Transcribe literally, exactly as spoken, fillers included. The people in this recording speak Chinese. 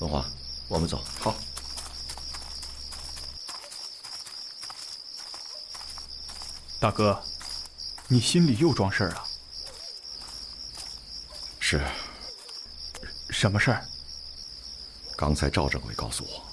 文华，我们走。 好。大哥，你心里又装事儿啊？ 是。 什么事儿？ 刚才赵政委告诉我，